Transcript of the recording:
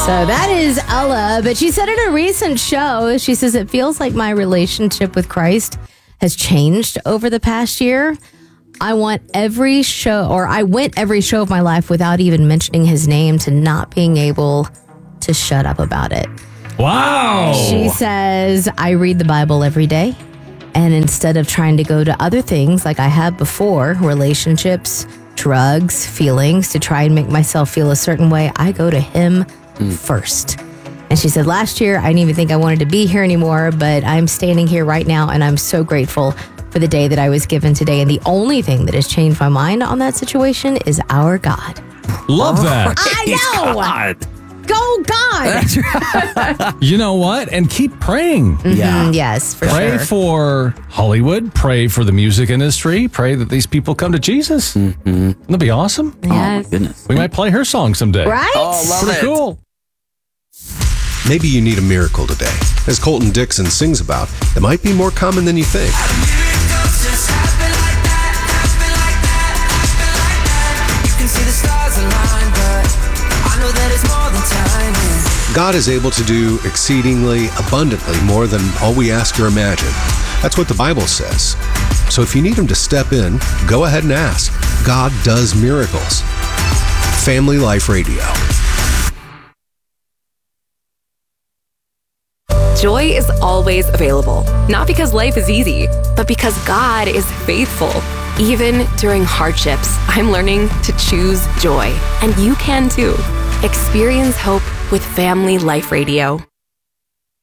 So that is Ella. But she said in a recent show, she says, it feels like my relationship with Christ has changed over the past year. I went every show of my life without even mentioning his name to not being able to shut up about it. Wow. She says, I read the Bible every day. And instead of trying to go to other things like I have before, relationships, drugs, feelings, to try and make myself feel a certain way, I go to him first. And she said, last year, I didn't even think I wanted to be here anymore, but I'm standing here right now, and I'm so grateful for the day that I was given today. And the only thing that has changed my mind on that situation is our God. Love that. I know. God. Go God. You know what? And keep praying. Yeah. Yes, for Pray sure. for Hollywood. Pray for the music industry. Pray that these people come to Jesus. That'd be awesome. Oh, my Yes. goodness. We might play her song someday. Right? Oh, love Pretty it. cool. Maybe you need a miracle today. As Colton Dixon sings about, it might be more common than you think. God is able to do exceedingly abundantly more than all we ask or imagine. That's what the Bible says. So if you need him to step in, go ahead and ask. God does miracles. Family Life Radio. Joy is always available, not because life is easy, but because God is faithful. Even during hardships, I'm learning to choose joy, and you can too. Experience hope with Family Life Radio.